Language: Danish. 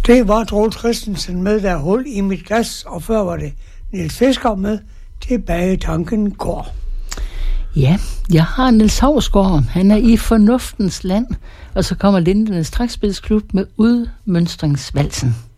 Det var Troels Christensen med Der hul i mit glas, og før var det Niels Fisker med Tilbage tanken går. Ja, jeg har Niels Hausgaard. Han er i Fornuftens land, og så kommer Lindernes Trækspilsklub med Udmønstringsvalsen.